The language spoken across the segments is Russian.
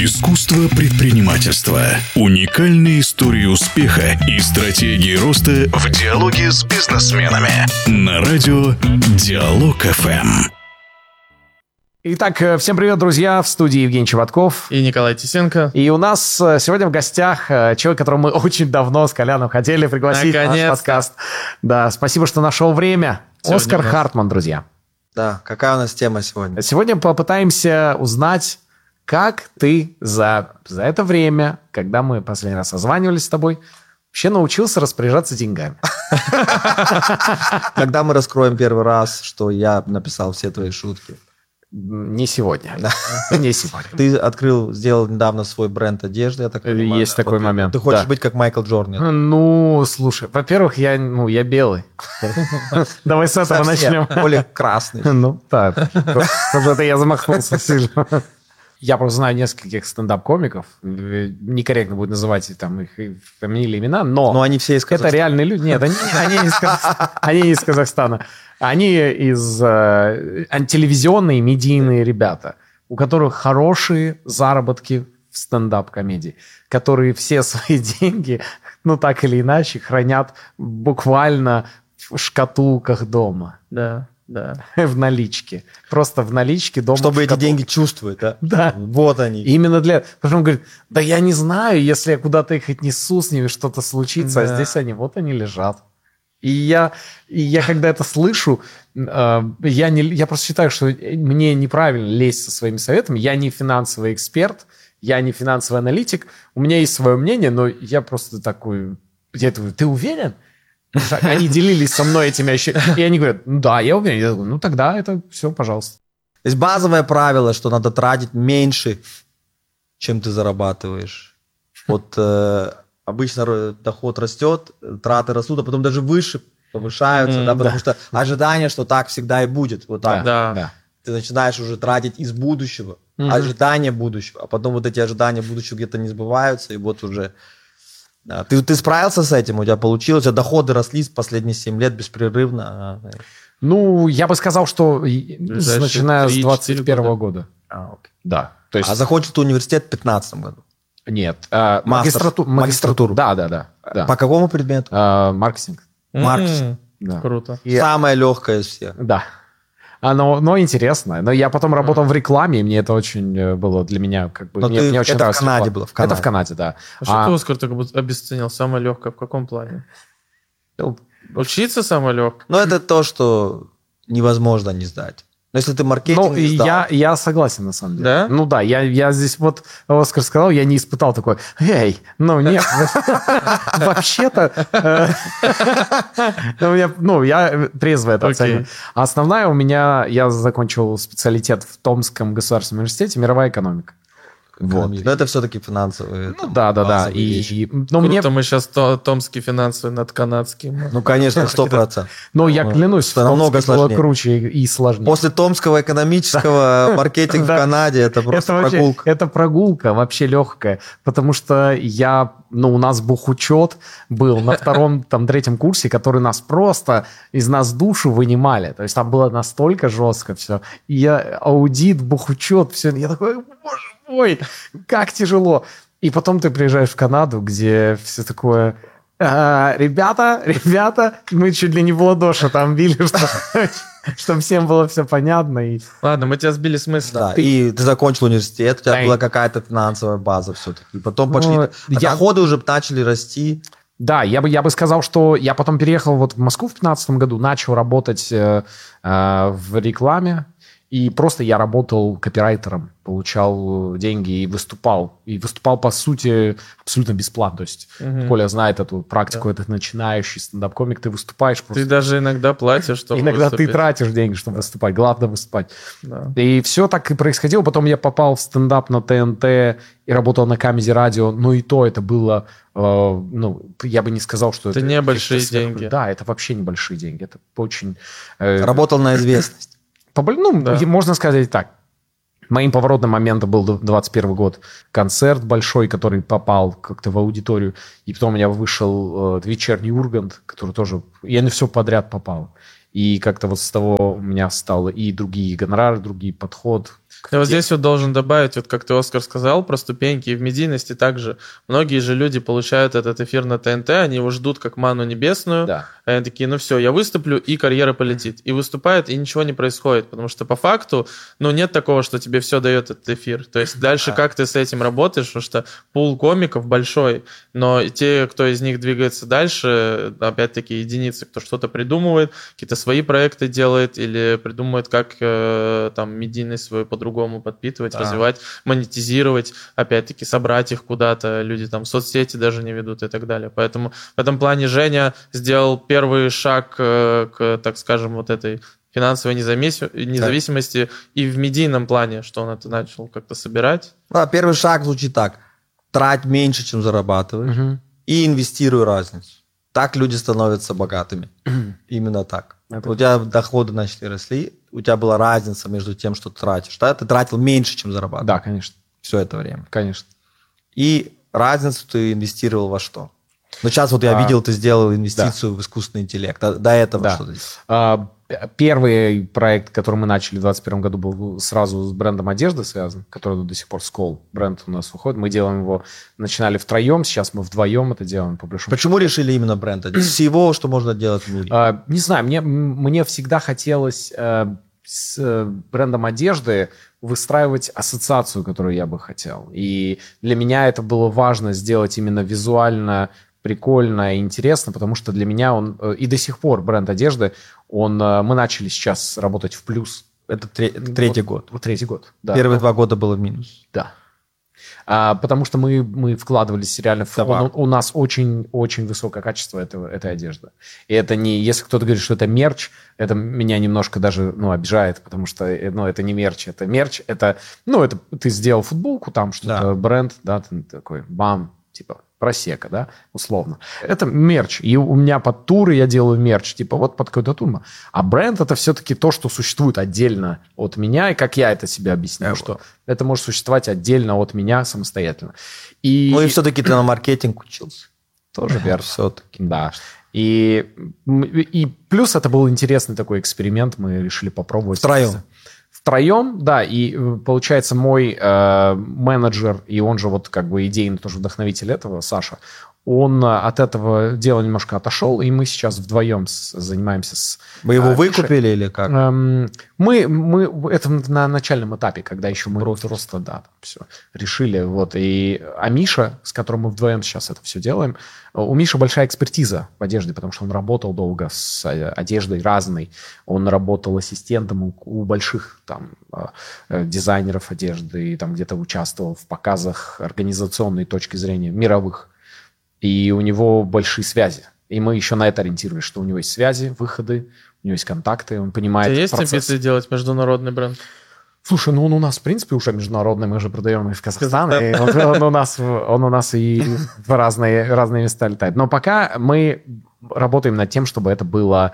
Искусство предпринимательства. Уникальные истории успеха и стратегии роста в диалоге с бизнесменами. На радио Диалог ФМ. Итак, всем привет, друзья! В студии Евгений Чеботков и Николай Тисенко. И у нас сегодня в гостях человек, которого мы очень давно с Коляном хотели пригласить в наш подкаст. Да, спасибо, что нашел время. Сегодня Оскар Хартман, друзья. Да, какая у нас тема сегодня? Сегодня попытаемся узнать, как ты за это время, когда мы последний раз созванивались с тобой, вообще научился распоряжаться деньгами. Когда мы раскроем первый раз, что я написал все твои шутки? Не сегодня. Не сегодня. Ты сделал недавно свой бренд одежды, я так понимаю. Есть такой момент. Ты хочешь быть как Майкл Джордан? Ну, слушай, во-первых, я белый. Давай с этого начнем. Более красный. Ну, так. Это я замахнулся сильно. Я просто знаю нескольких стендап-комиков. Некорректно будет называть там их фамилии, имена, но они все из Казахстана. Это реальные люди. Нет, они не из Казахстана. Они из телевизионные, медийные ребята, у которых хорошие заработки в стендап-комедии, которые все свои деньги, так или иначе, хранят буквально в шкатулках дома. Да. Да. В наличке. Просто в наличке дома. Чтобы эти деньги чувствовать, да? Да. Вот они. Именно для... Потому что он говорит, да я не знаю, если я куда-то их отнесу, с ними что-то случится, а здесь они лежат. И я когда это слышу, я просто считаю, что мне неправильно лезть со своими советами. Я не финансовый эксперт, я не финансовый аналитик. У меня есть свое мнение, но я просто такой... Ты уверен? Они делились со мной этими ощущениями. И они говорят, да, я уверен. Я говорю, тогда это все, пожалуйста. То есть базовое правило, что надо тратить меньше, чем ты зарабатываешь. Вот обычно доход растет, траты растут, а потом даже выше повышаются, потому что ожидание, что так всегда и будет. Вот так. Да. Ты начинаешь уже тратить из будущего, ожидания будущего, а потом вот эти ожидания будущего где-то не сбываются, и вот уже... Да. Ты справился с этим? У тебя получилось? У тебя доходы росли последние 7 лет беспрерывно? Ну, я бы сказал, что начиная с 21 года. Окей. Да. То есть... А закончил ты университет в 2015 году? Нет. Магистратуру. Да. По какому предмету? Маркетинг. Маркетинг. Да. Круто. Самое легкое из всех. Да. Но интересно. Но я потом работал в рекламе, и мне это очень было для меня Но мне очень это в Канаде было? Это в Канаде, да. А что ты, Оскар, так обесценил? Самое легкое в каком плане? Учиться самое легкое? Ну, это то, что невозможно не сдать. Но если ты маркетинг сдал... Я согласен, на самом деле. Да? Ну да, я здесь Оскар сказал, я не испытал такой, нет, вообще-то... Я трезво это оцениваю. А основная я закончил специалитет в Томском государственном университете, мировая экономика. Вот. Но это все-таки финансовые. Да. Круто, мы сейчас томский финансовый над канадским. Ну, конечно, 100%. Но я клянусь, что намного сложнее. Было круче и сложнее. После томского экономического маркетинга в Канаде это просто прогулка. Это прогулка вообще легкая, потому что у нас бухучет был на втором, третьем курсе, который нас просто из нас душу вынимали. То есть там было настолько жестко все. И аудит, бухучет, все. Я такой, боже мой, как тяжело. И потом ты приезжаешь в Канаду, где все такое... Ребята, мы чуть ли не в ладоши там били, чтобы всем было все понятно. Ладно, мы тебя сбили с мысли. Да, и ты закончил университет, у тебя была какая-то финансовая база все-таки. И потом пошли... доходы уже начали расти. Да, я бы сказал, что я потом переехал в Москву в 2015 году, начал работать в рекламе. И просто я работал копирайтером, получал деньги и выступал. И выступал, по сути, абсолютно бесплатно. То есть Коля знает эту практику, это начинающий стендап-комик, ты выступаешь просто... Ты даже иногда платишь, чтобы Иногда выступить. Ты тратишь деньги, чтобы выступать. Главное выступать. Да. И все так и происходило. Потом я попал в стендап на ТНТ и работал на Comedy Radio. Но и то это было... я бы не сказал, что это... Это небольшие деньги. Да, это вообще небольшие деньги. Это очень... Работал на известность. Можно сказать так. Моим поворотным моментом был 21 год. Концерт большой, который попал как-то в аудиторию. И потом у меня вышел вечерний Ургант, который тоже... Я на все подряд попал. И как-то с того у меня стало и другие гонорары, другие подход. Я вот здесь вот должен добавить, вот как ты, Оскар, сказал, про ступеньки, и в медийности также. Многие же люди получают этот эфир на ТНТ, они его ждут как ману небесную, Да. и они такие, ну все, я выступлю, и карьера полетит. И выступает, и ничего не происходит, потому что по факту, ну, нет такого, что тебе все дает этот эфир. То есть дальше как ты с этим работаешь, потому что пул комиков большой, но те, кто из них двигается дальше, опять-таки единицы, кто что-то придумывает, какие-то свои проекты делает или придумывает, как там медийность свою по-другому подпитывать, развивать, монетизировать, опять-таки собрать их куда-то, люди там соцсети даже не ведут и так далее. Поэтому в этом плане Женя сделал первый шаг к, так скажем, вот этой финансовой независимости и в медийном плане, что он это начал как-то собирать. Да, первый шаг звучит так. Трать меньше, чем зарабатываешь, и инвестируй разницу. Так люди становятся богатыми. Именно так. У тебя доходы начали росли, у тебя была разница между тем, что ты тратишь. Да? Ты тратил меньше, чем зарабатывал. Да, конечно. Все это время. Конечно. И разницу ты инвестировал во что? Но сейчас вот я видел, ты сделал инвестицию в искусственный интеллект. До этого что ты? Первый проект, который мы начали в 2021 году, был сразу с брендом одежды связан, который до сих пор Skol. Бренд у нас выходит. Мы делаем его, начинали втроем, сейчас мы вдвоем это делаем. По большому Почему решили именно бренд? Всего, что можно делать в мире? Не знаю, мне всегда хотелось с брендом одежды выстраивать ассоциацию, которую я бы хотел. И для меня это было важно сделать именно визуально прикольно и интересно, потому что для меня он и до сих пор бренд одежды, мы начали сейчас работать в плюс. Это третий год. Третий год, да. Первые 2 года было в минус. Да. Потому что мы вкладывались реально у нас очень высокое качество этой одежды. И это не... Если кто-то говорит, что это мерч, это меня немножко даже обижает, потому что это не мерч, это мерч. Это ты сделал футболку, там что-то, бренд, да, ты такой, бам, типа просека, да, условно. Это мерч. И у меня под туры я делаю мерч, типа вот под какой-то тур. А бренд — это все-таки то, что существует отдельно от меня, и как я это себе объясняю, что это может существовать отдельно от меня самостоятельно. И все-таки ты на маркетинг учился. Тоже верно. Все-таки. Да. И плюс это был интересный такой эксперимент, мы решили попробовать. Втроем, да, и получается мой менеджер, и он же вот как бы идейный тоже вдохновитель этого, Саша, он от этого дела немножко отошел, и мы сейчас вдвоем занимаемся с... Вы его выкупили или как? Мы это на начальном этапе, когда еще мы просто да, все решили. Вот. А Миша, с которым мы вдвоем сейчас это все делаем, у Миши большая экспертиза в одежде, потому что он работал долго с одеждой разной. Он работал ассистентом у больших там дизайнеров одежды, и там где-то участвовал в показах организационной точки зрения, мировых. И у него большие связи. И мы еще на это ориентировались, что у него есть связи, выходы, у него есть контакты, он понимает процесс. Есть амбиции делать международный бренд? Слушай, он у нас, в принципе, уже международный, мы же продаем и в Казахстан, и он у нас и в разные места летает. Но пока мы работаем над тем, чтобы это было...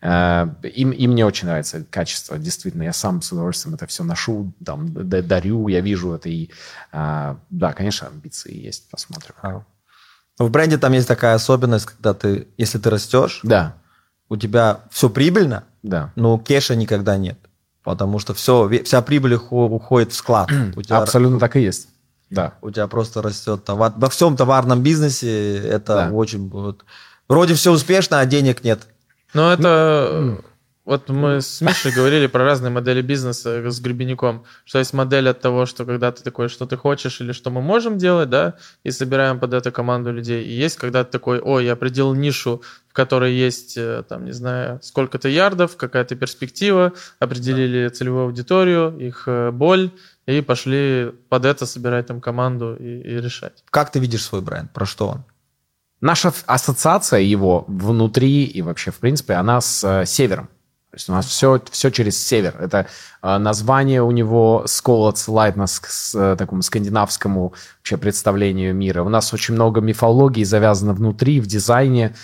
И мне очень нравится качество, действительно. Я сам с удовольствием это все ношу, там, дарю, я вижу это. И, да, конечно, амбиции есть, посмотрим. В бренде там есть такая особенность, когда если ты растешь, да, у тебя все прибыльно, да, но кэша никогда нет. Потому что вся прибыль уходит в склад. Абсолютно так и есть. Да. У тебя просто растет товар. Во всем товарном бизнесе это очень... Вроде все успешно, а денег нет. Но это... Вот мы с Мишей говорили про разные модели бизнеса с Гребенником, что есть модель от того, что когда ты такой, что ты хочешь или что мы можем делать, да, и собираем под это команду людей. И есть, когда ты такой, я определил нишу, в которой есть, там, не знаю, сколько-то ярдов, какая-то перспектива, определили целевую аудиторию, их боль, и пошли под это собирать там команду и решать. Как ты видишь свой бренд? Про что он? Наша ассоциация его внутри и вообще, в принципе, она с севером. То есть у нас все через север. Это название у него Skol отсылает нас к такому скандинавскому вообще представлению мира. У нас очень много мифологии завязано внутри, в дизайне.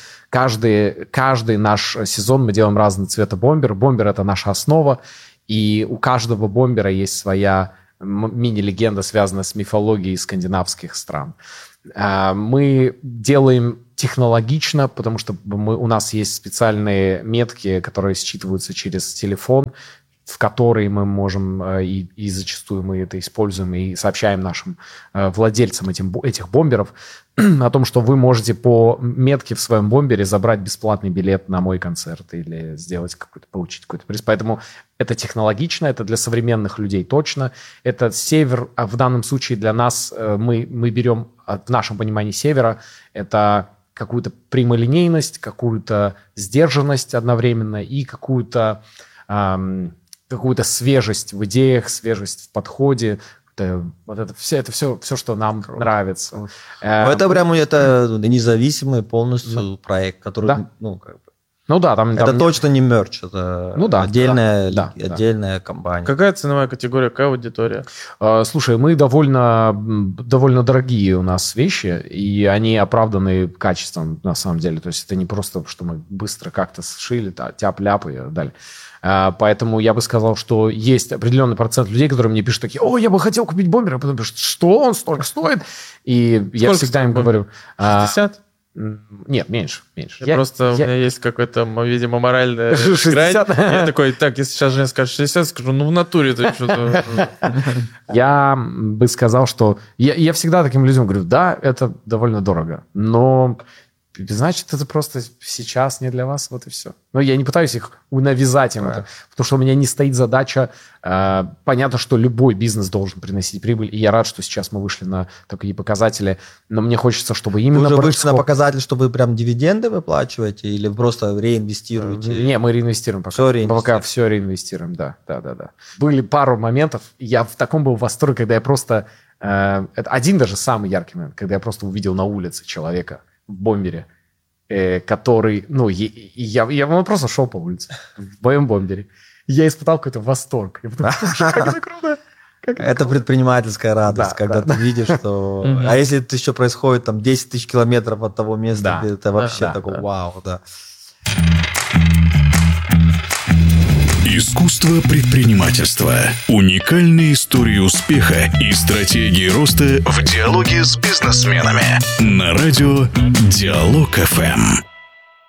Каждый наш сезон мы делаем разного цвета бомбер. Бомбер — это наша основа. И у каждого бомбера есть своя мини-легенда, связанная с мифологией скандинавских стран. Мы делаем технологично, потому что у нас есть специальные метки, которые считываются через телефон. в которой мы можем, и зачастую мы это используем и сообщаем нашим владельцам этих бомберов, о том, что вы можете по метке в своем бомбере забрать бесплатный билет на мой концерт или получить какой-то приз. Поэтому это технологично, это для современных людей точно. Это север, а в данном случае для нас, мы берем, в нашем понимании севера, это какую-то прямолинейность, какую-то сдержанность одновременно и какую-то свежесть в идеях, свежесть в подходе. Это все, что нам нравится. Это прямо независимый полностью проект, который, да. Там это точно не мерч, это отдельная компания. Какая ценовая категория, какая аудитория? Слушай, мы довольно дорогие у нас вещи, и они оправданы качеством на самом деле. То есть это не просто, что мы быстро как-то сшили, тяп-ляп и далее. Поэтому я бы сказал, что есть определенный процент людей, которые мне пишут такие: я бы хотел купить бомбер, а потом пишут: что он столько стоит? И я всегда им говорю... 60? Нет, меньше. У меня есть какой-то, видимо, моральная 60? Я такой: если сейчас Женя скажет 60, скажу: в натуре ты что-то... Я бы сказал, что... Я всегда таким людям говорю: да, это довольно дорого, но... Значит, это просто сейчас не для вас, вот и все. Но я не пытаюсь их навязать им это, потому что у меня не стоит задача. Понятно, что любой бизнес должен приносить прибыль, и я рад, что сейчас мы вышли на такие показатели, но мне хочется, чтобы именно... Вы уже вышли на показатель, что вы прям дивиденды выплачиваете или просто реинвестируете? Не, мы реинвестируем пока. Пока все реинвестируем, да. Были пару моментов, я в таком был восторге, когда я просто... Это один даже самый яркий момент, когда я просто увидел на улице человека в бомбере, который... Он просто шел по улице в моем бомбере. Я испытал какой-то восторг. Я подумал: как это круто! Это предпринимательская радость, когда ты видишь, что... А если это еще происходит 10 тысяч километров от того места, это вообще такой вау, да. Искусство предпринимательства. Уникальные истории успеха и стратегии роста в диалоге с бизнесменами. На радио Диалог ФМ.